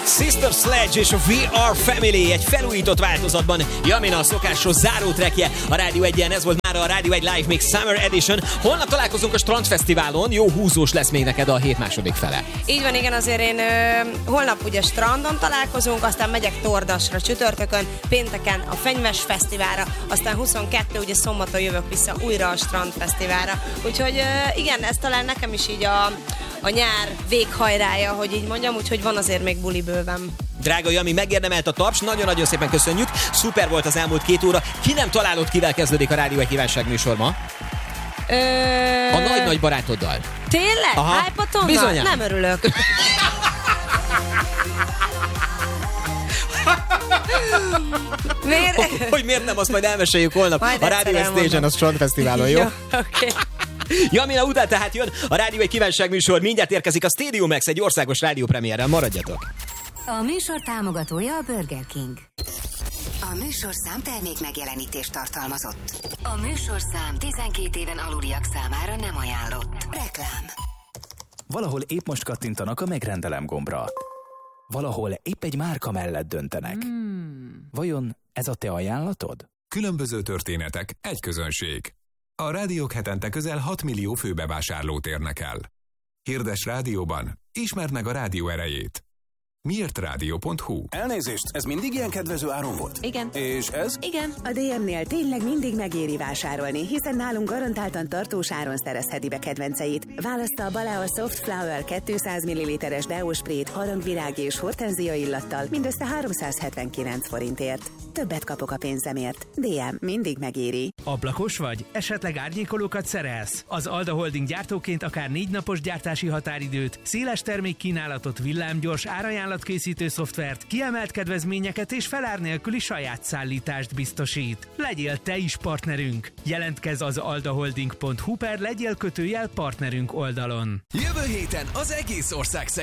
Sister Sledge és a We Are Family egy felújított változatban. Jamina a szokásos zárótrekje a Rádió 1-en. Ez volt már a Rádió 1 Live Mix Summer Edition. Holnap találkozunk a Strandfesztiválon. Jó húzós lesz még neked a hét második fele. Így van, igen, azért én holnap ugye strandon találkozunk, aztán megyek Tordasra csütörtökön, pénteken a Fenyves Fesztiválra, aztán 22 ugye szombaton jövök vissza újra a Strandfesztiválra. Úgyhogy igen, ez talán nekem is így a nyár véghajrája, hogy így mondjam, úgyhogy van azért még buli bőven. Drága Jami, megérdemelt a taps, nagyon-nagyon szépen köszönjük. Szuper volt az elmúlt 2 óra. Ki nem találod, kivel kezdődik a Rádió 1 kívánságműsor ma? A nagy-nagy barátoddal. Tényleg? Hypatonnal? Bizonyán. Nem örülök. Miért? Hogy miért nem, azt majd elmeséljük holnap majd a Rádió Station a Strandfesztiválon, jó? Oké. Jamina után tehát jön a Rádió 1 kívánságműsor, mindjárt érkezik a Stadium Max egy országos rádiópremierrel, maradjatok! A műsor támogatója a Burger King. A műsorszám termék megjelenítést tartalmazott. A műsorszám 12 éven aluliak számára nem ajánlott. Reklám. Valahol épp most kattintanak a megrendelem gombra. Valahol épp egy márka mellett döntenek. Vajon ez a te ajánlatod? Különböző történetek, egy közönség. A rádiók hetente közel 6 millió főbevásárlót érnek el. Hirdes rádióban, ismerd meg a rádió erejét. Miértradio.hu. Elnézést, ez mindig ilyen kedvező áron volt? Igen. És ez? Igen. A DM-nél tényleg mindig megéri vásárolni, hiszen nálunk garantáltan tartós áron szerezheti be kedvenceit. Válassza a Balea Soft Flower 200 ml-es deósprét harangvirág és hortenzia illattal mindössze 379 forintért. Többet kapok a pénzemért. DM mindig megéri. Ablakos vagy? Esetleg árnyékolókat szerelsz? Az Alda Holding gyártóként akár 4 napos gyártási határidőt, széles termékkínálatot, villámgyors árajánlatkészítő szoftvert, kiemelt kedvezményeket és felár nélküli saját szállítást biztosít. Legyél te is partnerünk! Jelentkezz az aldaholding.hu/legyél-partnerünk oldalon. Jövő héten az egész ország